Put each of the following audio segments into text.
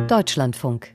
Deutschlandfunk.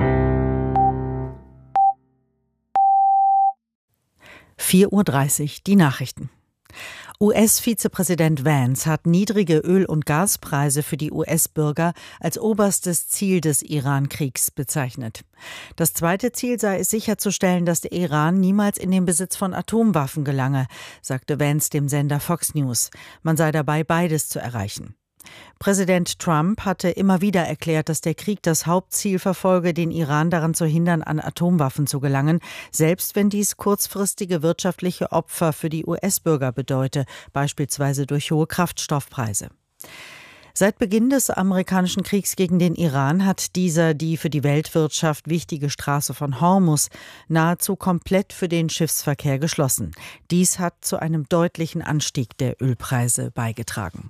4:30 Uhr, die Nachrichten. US-Vizepräsident Vance hat niedrige Öl- und Gaspreise für die US-Bürger als oberstes Ziel des Iran-Kriegs bezeichnet. Das zweite Ziel sei es, sicherzustellen, dass der Iran niemals in den Besitz von Atomwaffen gelange, sagte Vance dem Sender Fox News. Man sei dabei, beides zu erreichen. Präsident Trump hatte immer wieder erklärt, dass der Krieg das Hauptziel verfolge, den Iran daran zu hindern, an Atomwaffen zu gelangen, selbst wenn dies kurzfristige wirtschaftliche Opfer für die US-Bürger bedeute, beispielsweise durch hohe Kraftstoffpreise. Seit Beginn des amerikanischen Kriegs gegen den Iran hat dieser die für die Weltwirtschaft wichtige Straße von Hormuz nahezu komplett für den Schiffsverkehr geschlossen. Dies hat zu einem deutlichen Anstieg der Ölpreise beigetragen.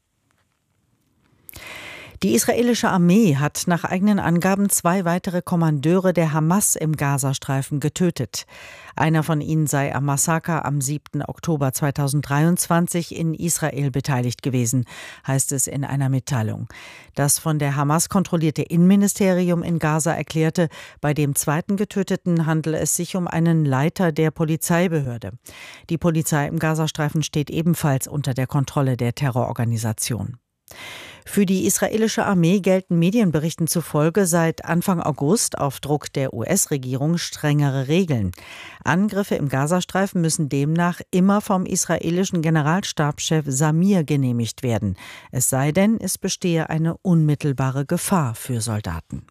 Die israelische Armee hat nach eigenen Angaben 2 weitere Kommandeure der Hamas im Gazastreifen getötet. Einer von ihnen sei am Massaker am 7. Oktober 2023 in Israel beteiligt gewesen, heißt es in einer Mitteilung. Das von der Hamas kontrollierte Innenministerium in Gaza erklärte, bei dem zweiten Getöteten handele es sich um einen Leiter der Polizeibehörde. Die Polizei im Gazastreifen steht ebenfalls unter der Kontrolle der Terrororganisation. Für die israelische Armee gelten Medienberichten zufolge seit Anfang August auf Druck der US-Regierung strengere Regeln. Angriffe im Gazastreifen müssen demnach immer vom israelischen Generalstabschef Samir genehmigt werden. Es sei denn, es bestehe eine unmittelbare Gefahr für Soldaten.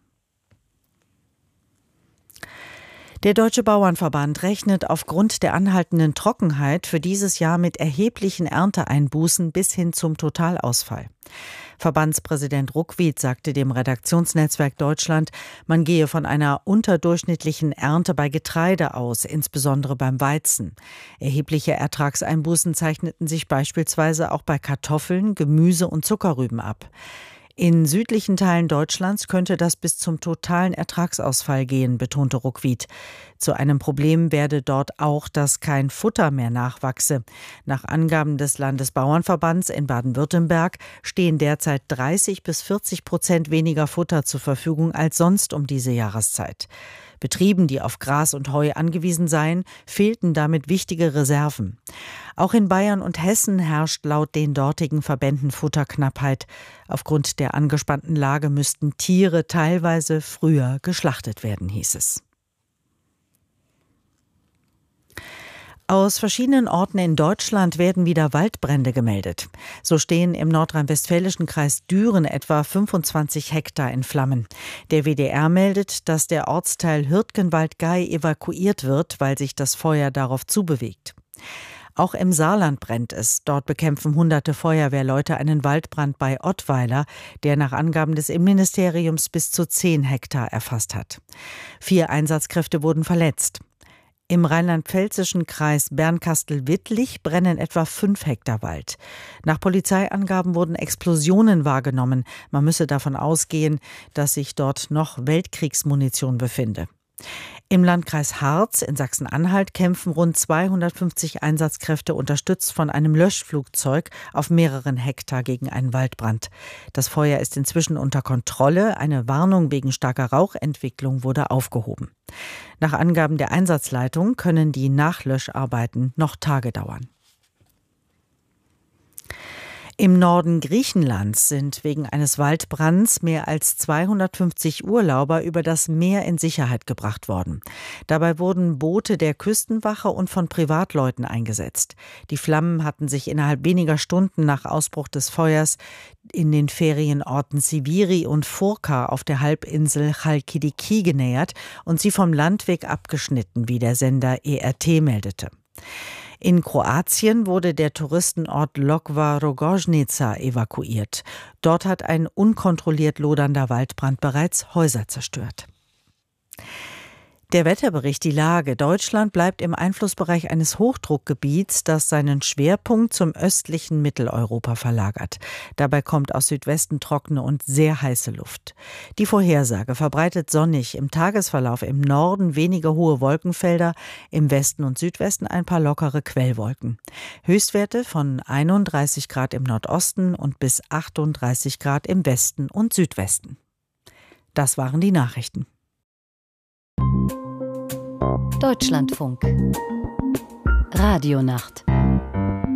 Der Deutsche Bauernverband rechnet aufgrund der anhaltenden Trockenheit für dieses Jahr mit erheblichen Ernteeinbußen bis hin zum Totalausfall. Verbandspräsident Ruckwied sagte dem Redaktionsnetzwerk Deutschland, man gehe von einer unterdurchschnittlichen Ernte bei Getreide aus, insbesondere beim Weizen. Erhebliche Ertragseinbußen zeichneten sich beispielsweise auch bei Kartoffeln, Gemüse und Zuckerrüben ab. In südlichen Teilen Deutschlands könnte das bis zum totalen Ertragsausfall gehen, betonte Ruckwied. Zu einem Problem werde dort auch, dass kein Futter mehr nachwachse. Nach Angaben des Landesbauernverbands in Baden-Württemberg stehen derzeit 30-40% weniger Futter zur Verfügung als sonst um diese Jahreszeit. Betrieben, die auf Gras und Heu angewiesen seien, fehlten damit wichtige Reserven. Auch in Bayern und Hessen herrscht laut den dortigen Verbänden Futterknappheit. Aufgrund der angespannten Lage müssten Tiere teilweise früher geschlachtet werden, hieß es. Aus verschiedenen Orten in Deutschland werden wieder Waldbrände gemeldet. So stehen im nordrhein-westfälischen Kreis Düren etwa 25 Hektar in Flammen. Der WDR meldet, dass der Ortsteil Hürtgenwald-Gay evakuiert wird, weil sich das Feuer darauf zubewegt. Auch im Saarland brennt es. Dort bekämpfen hunderte Feuerwehrleute einen Waldbrand bei Ottweiler, der nach Angaben des Innenministeriums bis zu 10 Hektar erfasst hat. 4 Einsatzkräfte wurden verletzt. Im rheinland-pfälzischen Kreis Bernkastel-Wittlich brennen etwa 5 Hektar Wald. Nach Polizeiangaben wurden Explosionen wahrgenommen. Man müsse davon ausgehen, dass sich dort noch Weltkriegsmunition befinde. Im Landkreis Harz in Sachsen-Anhalt kämpfen rund 250 Einsatzkräfte unterstützt von einem Löschflugzeug auf mehreren Hektar gegen einen Waldbrand. Das Feuer ist inzwischen unter Kontrolle. Eine Warnung wegen starker Rauchentwicklung wurde aufgehoben. Nach Angaben der Einsatzleitung können die Nachlöscharbeiten noch Tage dauern. Im Norden Griechenlands sind wegen eines Waldbrands mehr als 250 Urlauber über das Meer in Sicherheit gebracht worden. Dabei wurden Boote der Küstenwache und von Privatleuten eingesetzt. Die Flammen hatten sich innerhalb weniger Stunden nach Ausbruch des Feuers in den Ferienorten Siviri und Furka auf der Halbinsel Chalkidiki genähert und sie vom Landweg abgeschnitten, wie der Sender ERT meldete. In Kroatien wurde der Touristenort Lokva Rogoznica evakuiert. Dort hat ein unkontrolliert lodernder Waldbrand bereits Häuser zerstört. Der Wetterbericht, die Lage. Deutschland bleibt im Einflussbereich eines Hochdruckgebiets, das seinen Schwerpunkt zum östlichen Mitteleuropa verlagert. Dabei kommt aus Südwesten trockene und sehr heiße Luft. Die Vorhersage verbreitet sonnig, im Tagesverlauf im Norden wenige hohe Wolkenfelder, im Westen und Südwesten ein paar lockere Quellwolken. Höchstwerte von 31 Grad im Nordosten und bis 38 Grad im Westen und Südwesten. Das waren die Nachrichten. Deutschlandfunk. Radionacht.